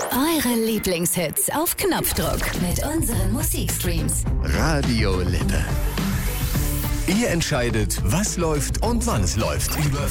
Eure Lieblingshits auf Knopfdruck mit unseren Musikstreams. Radio Lippe. Ihr entscheidet, was läuft und wann es läuft. Über